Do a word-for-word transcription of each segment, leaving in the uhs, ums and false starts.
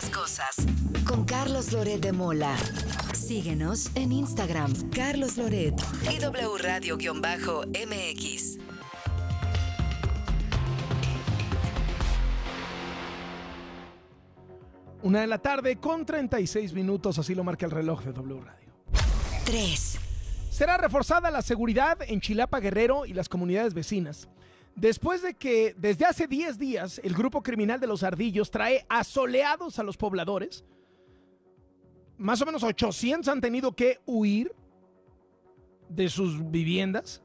las cosas con Carlos Loret de Mola. Síguenos en Instagram, Carlos Loret y W Radio-M X. Una de la tarde con treinta y seis minutos, así lo marca el reloj de W Radio. tres. Será reforzada la seguridad en Chilapa, Guerrero y las comunidades vecinas, después de que desde hace diez días el grupo criminal de los Ardillos trae asoleados a los pobladores. Más o menos ochocientos han tenido que huir de sus viviendas.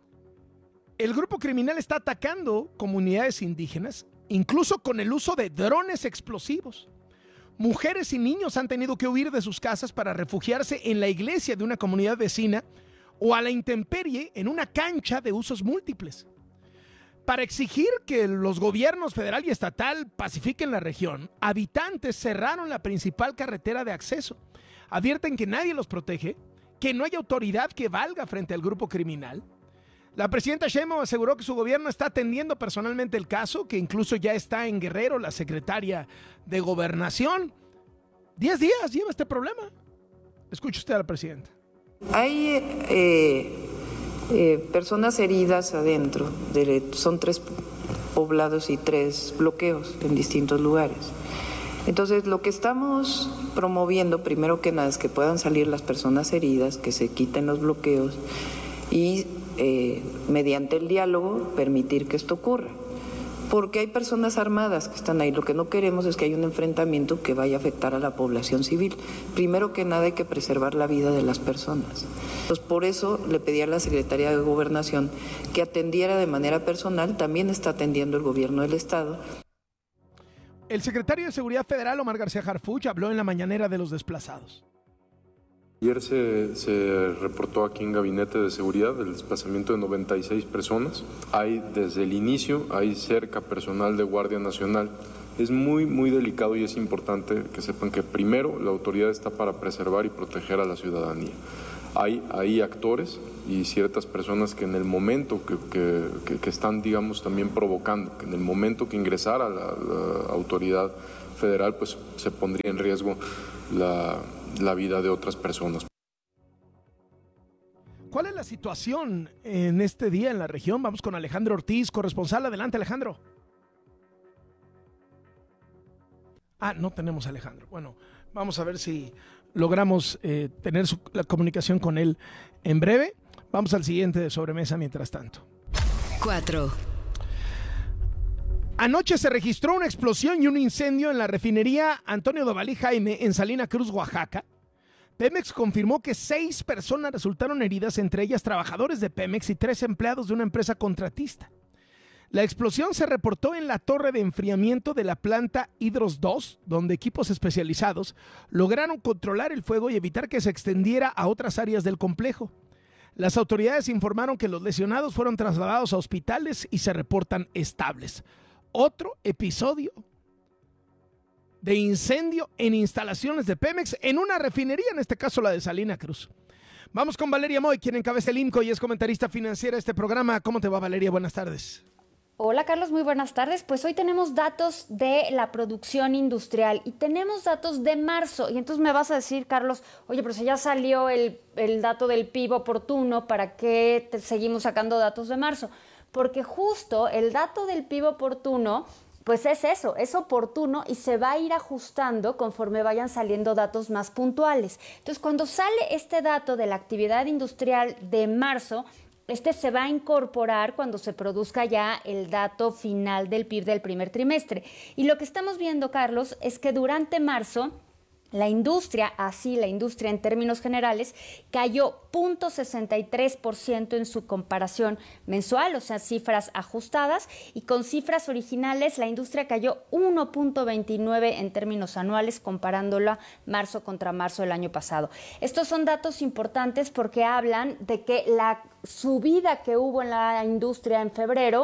El grupo criminal está atacando comunidades indígenas, incluso con el uso de drones explosivos. Mujeres y niños han tenido que huir de sus casas para refugiarse en la iglesia de una comunidad vecina o a la intemperie en una cancha de usos múltiples. Para exigir que los gobiernos federal y estatal pacifiquen la región, habitantes cerraron la principal carretera de acceso. Advierten que nadie los protege, que no hay autoridad que valga frente al grupo criminal. La presidenta Sheinbaum aseguró que su gobierno está atendiendo personalmente el caso, que incluso ya está en Guerrero la secretaria de Gobernación. Diez días lleva este problema. Escuche usted a la presidenta. Hay eh, eh, personas heridas adentro, de, son tres poblados y tres bloqueos en distintos lugares. Entonces, lo que estamos promoviendo, primero que nada, es que puedan salir las personas heridas, que se quiten los bloqueos y Eh, mediante el diálogo permitir que esto ocurra, porque hay personas armadas que están ahí. Lo que no queremos es que haya un enfrentamiento que vaya a afectar a la población civil. Primero que nada hay que preservar la vida de las personas. Entonces, por eso le pedí a la Secretaría de Gobernación que atendiera de manera personal. También está atendiendo el gobierno del estado. El secretario de Seguridad Federal, Omar García Harfuch, habló en la mañanera de los desplazados. Ayer se, se reportó aquí en Gabinete de Seguridad el desplazamiento de noventa y seis personas. Hay, desde el inicio, hay cerca personal de Guardia Nacional. Es muy, muy delicado y es importante que sepan que primero la autoridad está para preservar y proteger a la ciudadanía. Hay, hay actores y ciertas personas que en el momento que, que, que están, digamos, también provocando, que en el momento que ingresara la, la autoridad federal, pues se pondría en riesgo la... la vida de otras personas. ¿Cuál es la situación en este día en la región? Vamos con Alejandro Ortiz, corresponsal. Adelante, Alejandro. Ah, no tenemos a Alejandro. Bueno, vamos a ver si logramos eh, tener su, la comunicación con él en breve. Vamos al siguiente de sobremesa mientras tanto. cuatro. Anoche se registró una explosión y un incendio en la refinería Antonio Dovalí Jaime en Salina Cruz, Oaxaca. Pemex confirmó que seis personas resultaron heridas, entre ellas trabajadores de Pemex y tres empleados de una empresa contratista. La explosión se reportó en la torre de enfriamiento de la planta Hidros dos, donde equipos especializados lograron controlar el fuego y evitar que se extendiera a otras áreas del complejo. Las autoridades informaron que los lesionados fueron trasladados a hospitales y se reportan estables. Otro episodio de incendio en instalaciones de Pemex en una refinería, en este caso la de Salina Cruz. Vamos con Valeria Moy, quien encabeza el IMCO y es comentarista financiera de este programa. ¿Cómo te va, Valeria? Buenas tardes. Hola, Carlos, muy buenas tardes. Pues hoy tenemos datos de la producción industrial y tenemos datos de marzo. Y entonces me vas a decir, Carlos, oye, pero si ya salió el, el dato del P I B oportuno, ¿para qué te seguimos sacando datos de marzo? Porque justo el dato del P I B oportuno, pues es eso, es oportuno y se va a ir ajustando conforme vayan saliendo datos más puntuales. Entonces, cuando sale este dato de la actividad industrial de marzo, este se va a incorporar cuando se produzca ya el dato final del P I B del primer trimestre. Y lo que estamos viendo, Carlos, es que durante marzo la industria, así la industria en términos generales, cayó cero punto sesenta y tres por ciento en su comparación mensual, o sea, cifras ajustadas, y con cifras originales la industria cayó uno punto veintinueve en términos anuales, comparándola marzo contra marzo del año pasado. Estos son datos importantes porque hablan de que la subida que hubo en la industria en febrero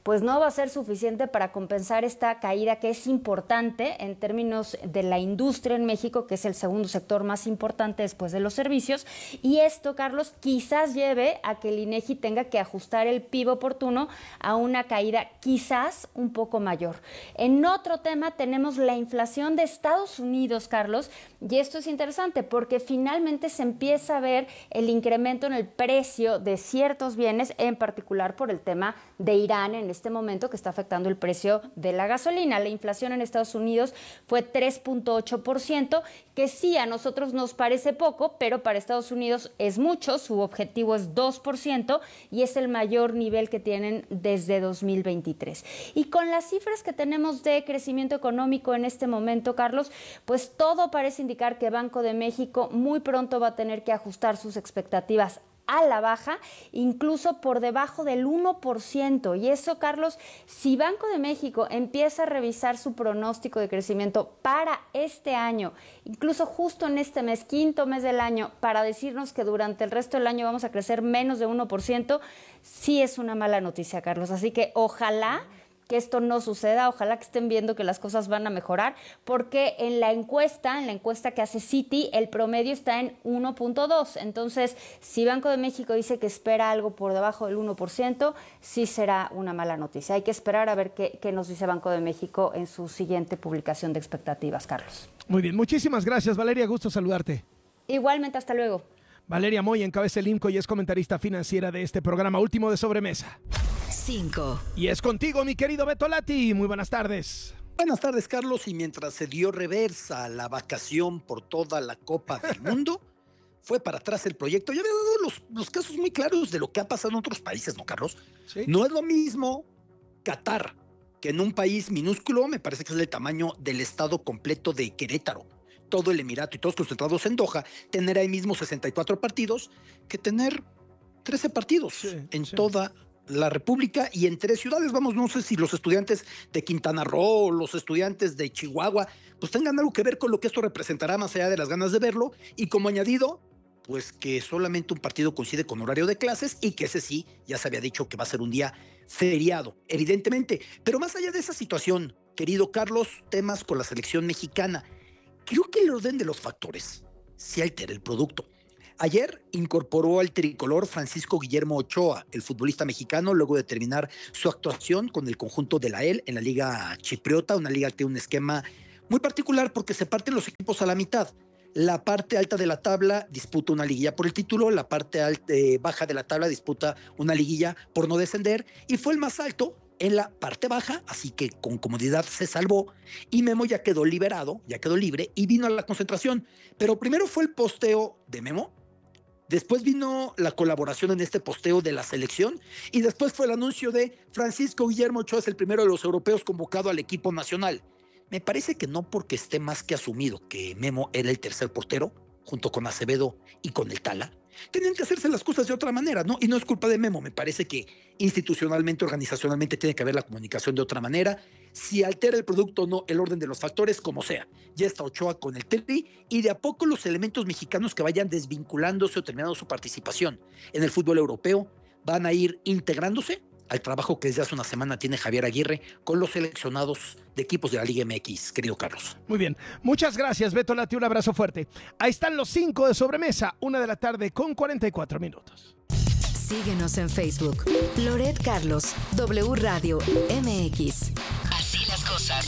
pues no va a ser suficiente para compensar esta caída que es importante en términos de la industria en México, que es el segundo sector más importante después de los servicios. Y esto, Carlos, quizás lleve a que el INEGI tenga que ajustar el P I B oportuno a una caída quizás un poco mayor. En otro tema tenemos la inflación de Estados Unidos, Carlos, y esto es interesante porque finalmente se empieza a ver el incremento en el precio de ciertos bienes, en particular por el tema de Irán en este momento, que está afectando el precio de la gasolina. La inflación en Estados Unidos fue tres punto ocho por ciento, que sí a nosotros nos parece poco, pero para Estados Unidos es mucho. Su objetivo es dos por ciento y es el mayor nivel que tienen desde dos mil veintitrés. Y con las cifras que tenemos de crecimiento económico en este momento, Carlos, pues todo parece indicar que Banco de México muy pronto va a tener que ajustar sus expectativas a la baja, incluso por debajo del uno por ciento. Y eso, Carlos, si Banco de México empieza a revisar su pronóstico de crecimiento para este año, incluso justo en este mes, quinto mes del año, para decirnos que durante el resto del año vamos a crecer menos de uno por ciento, sí es una mala noticia, Carlos. Así que ojalá que esto no suceda, ojalá que estén viendo que las cosas van a mejorar, porque en la encuesta, en la encuesta que hace Citi, el promedio está en uno punto dos. Entonces, si Banco de México dice que espera algo por debajo del uno por ciento, sí será una mala noticia. Hay que esperar a ver qué, qué nos dice Banco de México en su siguiente publicación de expectativas, Carlos. Muy bien, muchísimas gracias, Valeria, gusto saludarte. Igualmente, hasta luego. Valeria Moy encabeza el IMCO y es comentarista financiera de este programa último de Sobremesa. cinco. Y es contigo, mi querido Beto Lati. Muy buenas tardes. Buenas tardes, Carlos. Y mientras se dio reversa la vacación por toda la Copa del Mundo, fue para atrás el proyecto. Ya había dado los, los casos muy claros de lo que ha pasado en otros países, ¿no, Carlos? ¿Sí? No es lo mismo Qatar, que en un país minúsculo, me parece que es del tamaño del estado completo de Querétaro, todo el Emirato y todos concentrados en Doha, tener ahí mismo sesenta y cuatro partidos, que tener trece partidos sí, en sí. toda la República y en tres ciudades. Vamos, no sé si los estudiantes de Quintana Roo, los estudiantes de Chihuahua, pues tengan algo que ver con lo que esto representará más allá de las ganas de verlo. Y como añadido, pues que solamente un partido coincide con horario de clases y que ese sí, ya se había dicho que va a ser un día feriado, evidentemente. Pero más allá de esa situación, querido Carlos, temas con la selección mexicana. Creo que el orden de los factores se altera el producto. Ayer incorporó al tricolor Francisco Guillermo Ochoa, el futbolista mexicano, luego de terminar su actuación con el conjunto de la E L en la Liga Chipriota, una liga que tiene un esquema muy particular porque se parten los equipos a la mitad. La parte alta de la tabla disputa una liguilla por el título, la parte alta, eh, baja de la tabla disputa una liguilla por no descender, y fue el más alto en la parte baja, así que con comodidad se salvó y Memo ya quedó liberado, ya quedó libre y vino a la concentración. Pero primero fue el posteo de Memo, después vino la colaboración en este posteo de la selección y después fue el anuncio de Francisco Guillermo Ochoa es el primero de los europeos convocado al equipo nacional. Me parece que no porque esté más que asumido que Memo era el tercer portero, junto con Acevedo y con el Tala. Tenían que hacerse las cosas de otra manera, ¿no? Y no es culpa de Memo, me parece que institucionalmente, organizacionalmente tiene que haber la comunicación de otra manera. Si altera el producto o no, el orden de los factores, como sea. Ya está Ochoa con el Tri y de a poco los elementos mexicanos que vayan desvinculándose o terminando su participación en el fútbol europeo van a ir integrándose al trabajo que desde hace una semana tiene Javier Aguirre con los seleccionados de equipos de la Liga M X, querido Carlos. Muy bien, muchas gracias, Beto Lati, un abrazo fuerte. Ahí están los cinco de Sobremesa, una de la tarde con cuarenta y cuatro minutos. Síguenos en Facebook, Loret Carlos, W Radio M X. Así las cosas.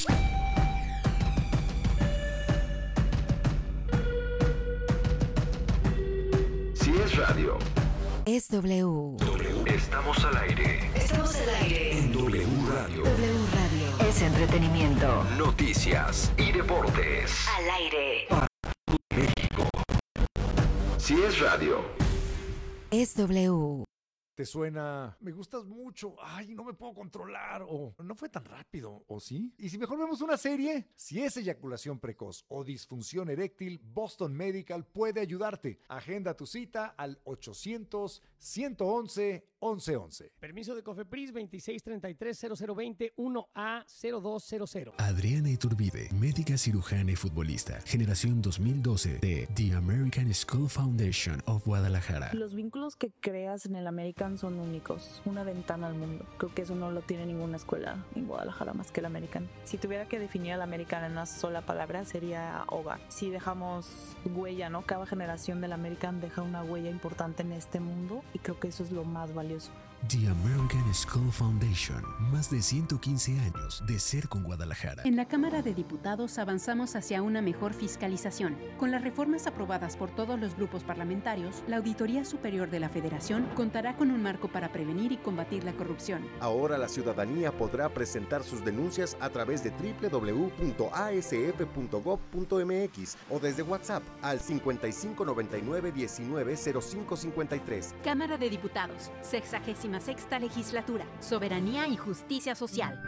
Si es radio, Es W. estamos al aire. Estamos al aire. En W Radio. W Radio. Es entretenimiento. Noticias y deportes. Al aire. Si es radio. Es W. Te suena, me gustas mucho, ay, no me puedo controlar, o no fue tan rápido, ¿o sí? Y si mejor vemos una serie, si es eyaculación precoz o disfunción eréctil, Boston Medical puede ayudarte. Agenda tu cita al ochocientos, ciento once, once once. Permiso de COFEPRIS veintiséis treinta y tres cero cero veinte uno A cero dos cero cero. Adriana Iturbide, médica cirujana y futbolista, generación dos mil doce de The American School Foundation of Guadalajara. Los vínculos que creas en el American American son únicos, una ventana al mundo. Creo que eso no lo tiene ninguna escuela en Guadalajara más que el American. Si tuviera que definir al American en una sola palabra, sería hogar. Si dejamos huella, ¿no? Cada generación del American deja una huella importante en este mundo y creo que eso es lo más valioso. The American School Foundation, más de ciento quince años de ser con Guadalajara. En la Cámara de Diputados avanzamos hacia una mejor fiscalización. Con las reformas aprobadas por todos los grupos parlamentarios, la Auditoría Superior de la Federación contará con un marco para prevenir y combatir la corrupción. Ahora la ciudadanía podrá presentar sus denuncias a través de doble u doble u doble u punto a s f punto gob punto m x o desde WhatsApp al cincuenta y cinco noventa y nueve diecinueve cero cinco cincuenta y tres. Cámara de Diputados, sexagésima sexta legislatura, soberanía y justicia social.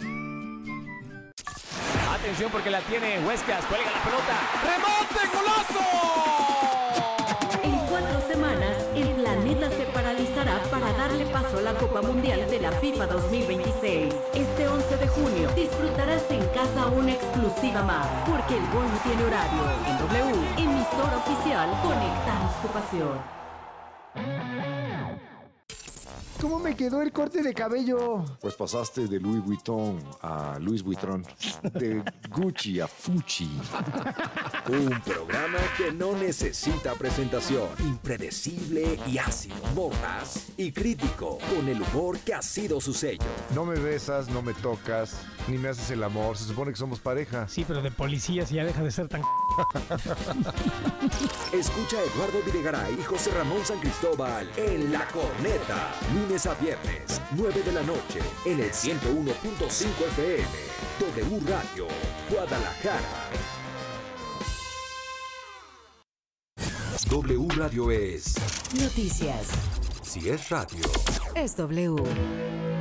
Atención porque la tiene Huescas, cuelga la pelota. ¡Remonte, golazo! En cuatro semanas, el planeta se paralizará para darle paso a la Copa Mundial de la FIFA dos mil veintiséis. Este once de junio disfrutarás en casa una exclusiva más, porque el gol no tiene horario. En W, emisora oficial, conectamos tu pasión. ¿Cómo me quedó el corte de cabello? Pues pasaste de Louis Vuitton a Louis Vuitton, de Gucci a Fucci. Un programa que no necesita presentación, impredecible y ácido, mordaz y crítico, con el humor que ha sido su sello. No me besas, no me tocas, ni me haces el amor, se supone que somos pareja. Sí, pero de policías ya deja de ser tan... Escucha a Eduardo Videgaray y José Ramón San Cristóbal en La Corneta, lunes a viernes, nueve de la noche, en el ciento uno punto cinco F M, W Radio, Guadalajara. W Radio es... Noticias. Si es radio, es W.